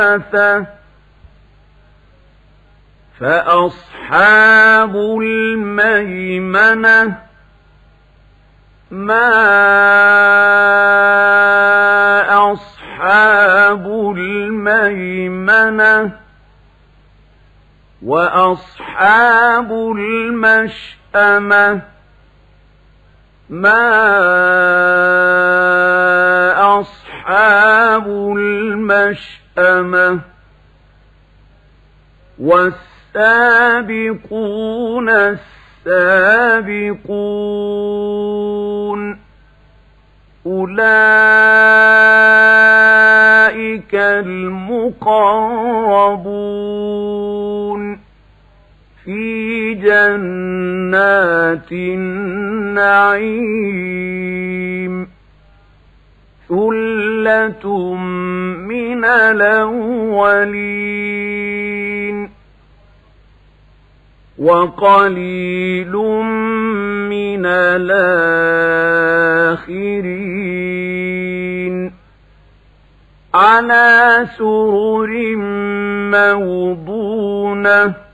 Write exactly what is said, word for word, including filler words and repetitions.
فأصحاب الميمنة ما أصحاب الميمنة وأصحاب المشأمة ما أصحاب المشأمة والسابقون السابقون أولئك المقربون في جنات النعيم ثلة من الأولين وقليل من الآخرين على سرر موضونة